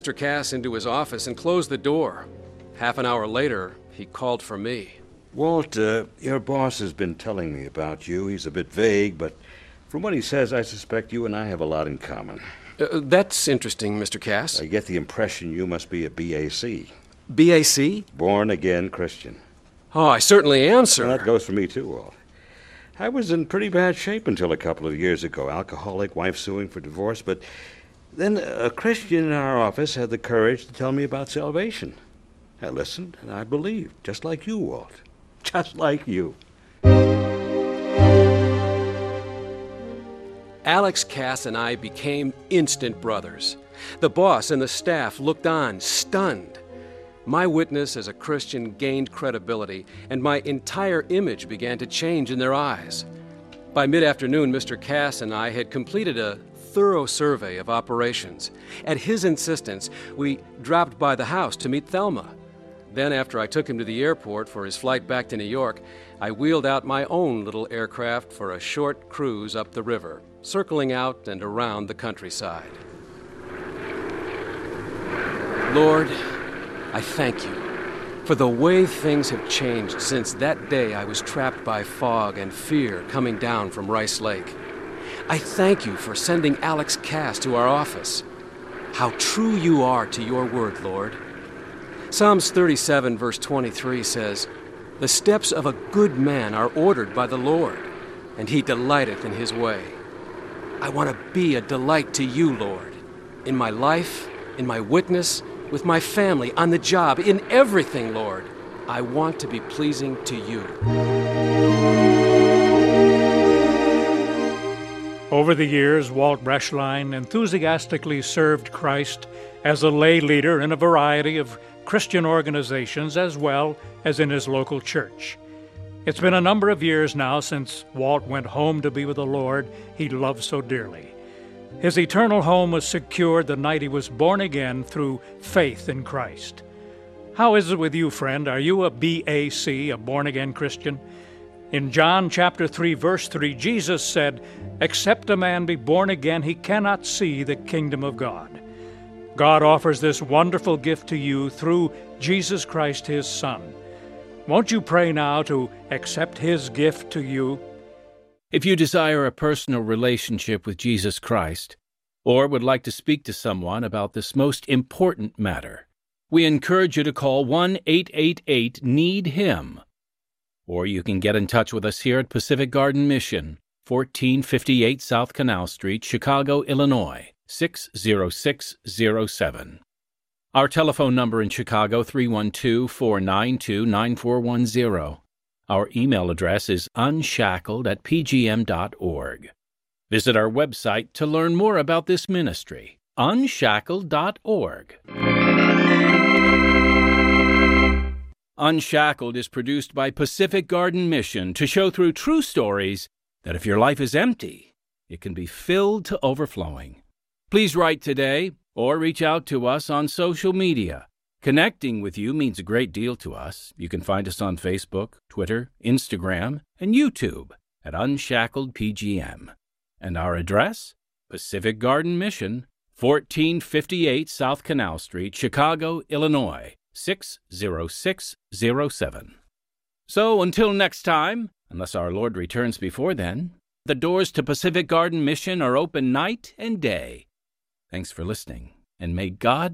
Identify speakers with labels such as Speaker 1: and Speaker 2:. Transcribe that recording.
Speaker 1: Mr. Cass into his office and closed the door. Half an hour later, he called for me.
Speaker 2: Walt, your boss has been telling me about you. He's a bit vague, but from what he says, I suspect you and I have a lot in common.
Speaker 1: That's interesting, Mr. Cass.
Speaker 2: I get the impression you must be a BAC.
Speaker 1: BAC?
Speaker 2: Born-again Christian.
Speaker 1: Oh, I certainly am, sir.
Speaker 2: Well, that goes for me, too, Walt. I was in pretty bad shape until a couple of years ago. Alcoholic, wife suing for divorce, but then a Christian in our office had the courage to tell me about salvation. I listened, and I believed, just like you, Walt. Just like you.
Speaker 1: Alex Cass and I became instant brothers. The boss and the staff looked on, stunned. My witness as a Christian gained credibility, and my entire image began to change in their eyes. By mid-afternoon, Mr. Cass and I had completed a thorough survey of operations. At his insistence, we dropped by the house to meet Thelma. Then, after I took him to the airport for his flight back to New York, I wheeled out my own little aircraft for a short cruise up the river, circling out and around the countryside. Lord, I thank you for the way things have changed since that day I was trapped by fog and fear coming down from Rice Lake. I thank you for sending Alex Cass to our office. How true you are to your word, Lord. Psalms 37, verse 23 says, "The steps of a good man are ordered by the Lord, and he delighteth in his way." I want to be a delight to you, Lord, in my life, in my witness, with my family, on the job, in everything, Lord. I want to be pleasing to you.
Speaker 3: Over the years, Walt Breschlein enthusiastically served Christ as a lay leader in a variety of Christian organizations as well as in his local church. It's been a number of years now since Walt went home to be with the Lord he loved so dearly. His eternal home was secured the night he was born again through faith in Christ. How is it with you, friend? Are you a BAC, a born-again Christian? In John chapter 3, verse 3, Jesus said, "Except a man be born again, he cannot see the kingdom of God." God offers this wonderful gift to you through Jesus Christ, his Son. Won't you pray now to accept his gift to you?
Speaker 4: If you desire a personal relationship with Jesus Christ, or would like to speak to someone about this most important matter, we encourage you to call 1-888-NEED-HIM. Or you can get in touch with us here at Pacific Garden Mission, 1458 South Canal Street, Chicago, Illinois, 60607. Our telephone number in Chicago, 312-492-9410. Our email address is unshackled@pgm.org. Visit our website to learn more about this ministry, unshackled.org. Unshackled is produced by Pacific Garden Mission to show through true stories that if your life is empty, it can be filled to overflowing. Please write today or reach out to us on social media. Connecting with you means a great deal to us. You can find us on Facebook, Twitter, Instagram, and YouTube at Unshackled PGM. And our address? Pacific Garden Mission, 1458 South Canal Street, Chicago, Illinois, 60607. So until next time, unless our Lord returns before then, the doors to Pacific Garden Mission are open night and day. Thanks for listening, and may God